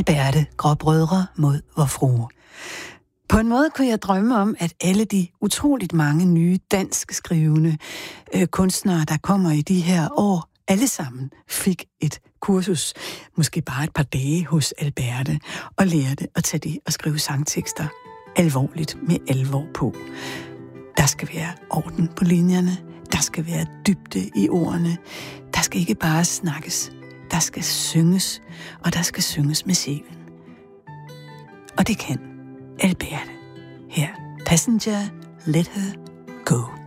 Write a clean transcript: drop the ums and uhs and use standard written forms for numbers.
Alberte, Gråbrødre mod vor frue. På en måde kunne jeg drømme om, at alle de utroligt mange nye danskskrivende kunstnere, der kommer i de her år, alle sammen fik et kursus, måske bare et par dage hos Alberte, og lærte at tage det og skrive sangtekster alvorligt med alvor på. Der skal være orden på linjerne, der skal være dybde i ordene, der skal ikke bare snakkes, der skal synges, og der skal synges med sjælen. Og det kan Alberte. Her, Passenger, Let Her Go.